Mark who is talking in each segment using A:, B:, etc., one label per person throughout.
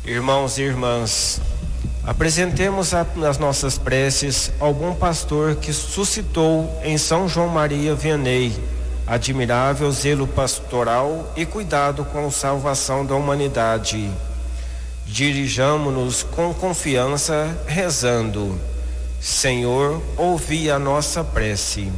A: Irmãos e irmãs, apresentemos as nossas preces ao bom pastor que suscitou em São João Maria Vianney admirável zelo pastoral e cuidado com a salvação da humanidade. Dirijamo-nos com confiança rezando: Senhor, ouvi a nossa prece.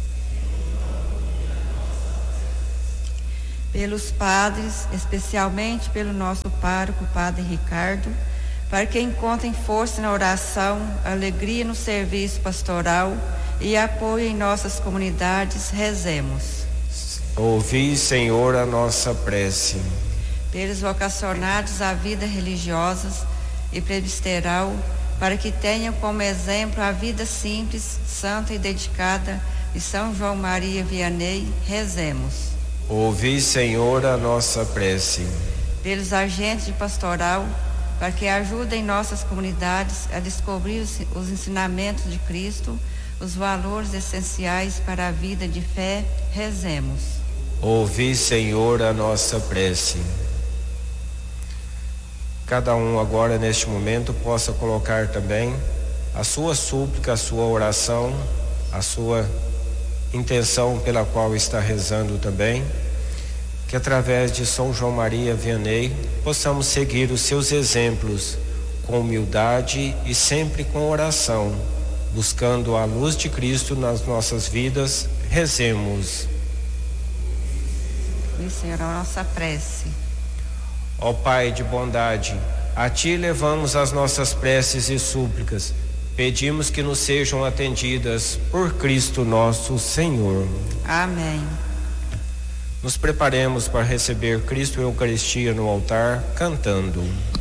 B: Pelos padres, especialmente pelo nosso pároco, Padre Ricardo, para que encontrem força na oração, alegria no serviço pastoral e apoio em nossas comunidades, rezemos.
A: Ouvi, Senhor, a nossa prece.
B: Pelos vocacionados à vida religiosa e presbiteral, para que tenham como exemplo a vida simples, santa e dedicada de São João Maria Vianney, rezemos.
A: Ouvi, Senhor, a nossa prece.
B: Pelos agentes de pastoral, para que ajudem nossas comunidades a descobrir os ensinamentos de Cristo, os valores essenciais para a vida de fé, rezemos.
A: Ouvi, Senhor, a nossa prece. Cada um agora, neste momento, possa colocar também a sua súplica, a sua oração, a sua intenção pela qual está rezando também, que através de São João Maria Vianney possamos seguir os seus exemplos com humildade e sempre com oração, buscando a luz de Cristo nas nossas vidas. Rezemos.
B: E Senhor, a nossa prece.
A: Ó Pai de bondade, a Ti levamos as nossas preces e súplicas. Pedimos que nos sejam atendidas por Cristo nosso Senhor.
B: Amém.
A: Nos preparemos para receber Cristo e a Eucaristia no altar, cantando.